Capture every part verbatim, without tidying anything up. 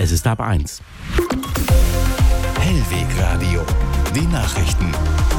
Es ist ab eins. Hellweg Radio. Die Nachrichten.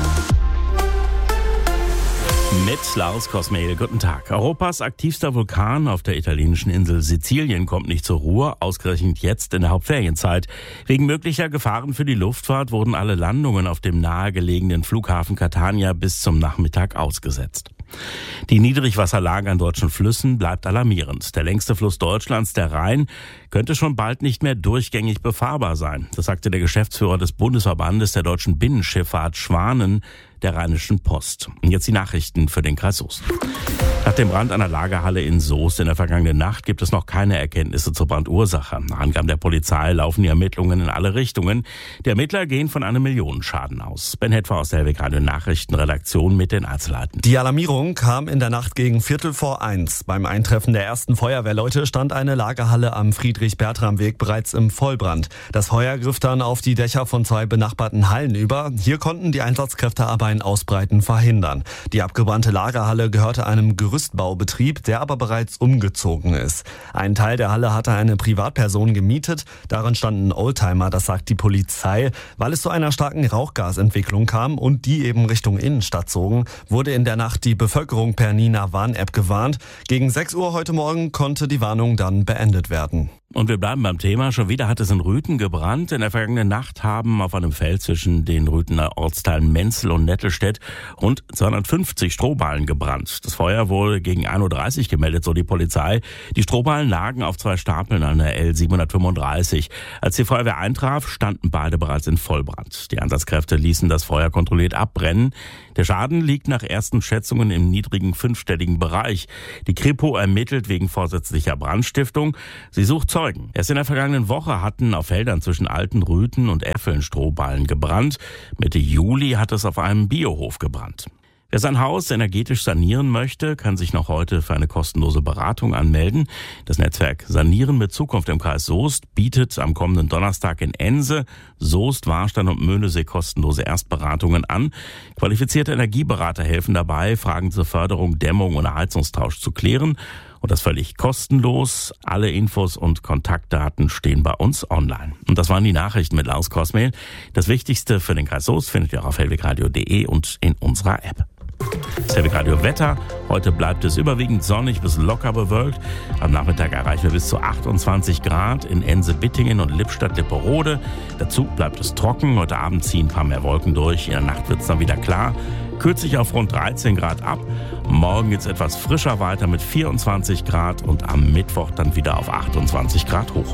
Mit Lars Kosmehl, guten Tag. Europas aktivster Vulkan auf der italienischen Insel Sizilien kommt nicht zur Ruhe, ausgerechnet jetzt in der Hauptferienzeit. Wegen möglicher Gefahren für die Luftfahrt wurden alle Landungen auf dem nahegelegenen Flughafen Catania bis zum Nachmittag ausgesetzt. Die Niedrigwasserlage an deutschen Flüssen bleibt alarmierend. Der längste Fluss Deutschlands, der Rhein, könnte schon bald nicht mehr durchgängig befahrbar sein. Das sagte der Geschäftsführer des Bundesverbandes der deutschen Binnenschifffahrt Schwanen der Rheinischen Post. Und jetzt die Nachrichten für den Kreis Soest. Nach dem Brand einer Lagerhalle in Soest in der vergangenen Nacht gibt es noch keine Erkenntnisse zur Brandursache. Nach Angaben der Polizei laufen die Ermittlungen in alle Richtungen. Die Ermittler gehen von einem Millionenschaden aus. Ben Hetfer aus der Hellweg Radio Nachrichtenredaktion mit den Einzelheiten. Die Alarmierung kam in der Nacht gegen Viertel vor eins. Beim Eintreffen der ersten Feuerwehrleute stand eine Lagerhalle am Friedrich-Bertram-Weg bereits im Vollbrand. Das Feuer griff dann auf die Dächer von zwei benachbarten Hallen über. Hier konnten die Einsatzkräfte aber ein Ausbreiten verhindern. Die abgebrannte Lagerhalle gehörte einem Gerüstbaubetrieb, der aber bereits umgezogen ist. Ein Teil der Halle hatte eine Privatperson gemietet. Darin standen Oldtimer, das sagt die Polizei. Weil es zu einer starken Rauchgasentwicklung kam und die eben Richtung Innenstadt zogen, wurde in der Nacht die Bevölkerung per Nina Warn-App gewarnt. Gegen sechs Uhr heute Morgen konnte die Warnung dann beendet werden. Und wir bleiben beim Thema. Schon wieder hat es in Rüthen gebrannt. In der vergangenen Nacht haben auf einem Feld zwischen den Rüthener Ortsteilen Menzel und Nettelstedt rund zweihundertfünfzig Strohballen gebrannt. Das Feuer wurde gegen ein Uhr dreißig gemeldet, so die Polizei. Die Strohballen lagen auf zwei Stapeln an der L siebenhundertfünfunddreißig. Als die Feuerwehr eintraf, standen beide bereits in Vollbrand. Die Einsatzkräfte ließen das Feuer kontrolliert abbrennen. Der Schaden liegt nach ersten Schätzungen im niedrigen fünfstelligen Bereich. Die Kripo ermittelt wegen vorsätzlicher Brandstiftung. Sie sucht Zeugen. Erst in der vergangenen Woche hatten auf Feldern zwischen Altenrüthen und Effeln Strohballen gebrannt. Mitte Juli hat es auf einem Biohof gebrannt. Wer sein Haus energetisch sanieren möchte, kann sich noch heute für eine kostenlose Beratung anmelden. Das Netzwerk Sanieren mit Zukunft im Kreis Soest bietet am kommenden Donnerstag in Ense, Soest, Warstein und Möhnesee kostenlose Erstberatungen an. Qualifizierte Energieberater helfen dabei, Fragen zur Förderung, Dämmung oder Heizungstausch zu klären. Und das völlig kostenlos. Alle Infos und Kontaktdaten stehen bei uns online. Und das waren die Nachrichten mit Lars Kosmehl. Das Wichtigste für den Kreis Soest findet ihr auch auf hellwegradio punkt de und in unserer App. Das Hellweg Radio Wetter. Heute bleibt es überwiegend sonnig bis locker bewölkt. Am Nachmittag erreichen wir bis zu achtundzwanzig Grad in Ense-Bittingen und Lippstadt-Lipperode. Dazu bleibt es trocken. Heute Abend ziehen ein paar mehr Wolken durch. In der Nacht wird es dann wieder klar. Kühlt sich auf rund dreizehn Grad ab. Morgen geht es etwas frischer weiter mit vierundzwanzig Grad und am Mittwoch dann wieder auf achtundzwanzig Grad hoch.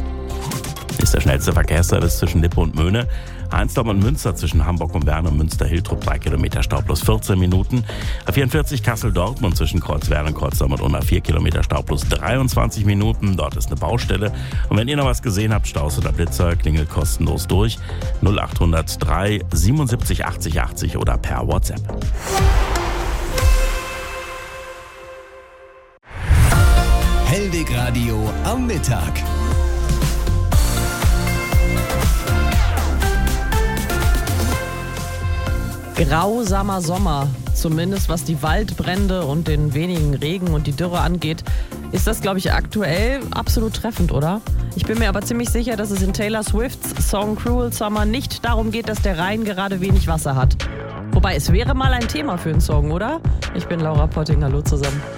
Ist der schnellste Verkehrsservice zwischen Lippe und Möhne. Heinsdorf und Münster zwischen Hamburg und Bern und Münster-Hiltrup drei Kilometer Stau plus vierzehn Minuten. A vierundvierzig Kassel-Dortmund zwischen Kreuzwerl und Kreuzdorf und vier Kilometer Stau plus dreiundzwanzig Minuten. Dort ist eine Baustelle. Und wenn ihr noch was gesehen habt, Staus oder Blitzer, klingelt kostenlos durch. null acht null drei siebenundsiebzig achtzig achtzig oder per WhatsApp. Hellweg Radio am Mittag. Grausamer Sommer, zumindest was die Waldbrände und den wenigen Regen und die Dürre angeht, ist das, glaube ich, aktuell absolut treffend, oder? Ich bin mir aber ziemlich sicher, dass es in Taylor Swifts Song Cruel Summer nicht darum geht, dass der Rhein gerade wenig Wasser hat. Wobei, es wäre mal ein Thema für einen Song, oder? Ich bin Laura Potting, hallo zusammen.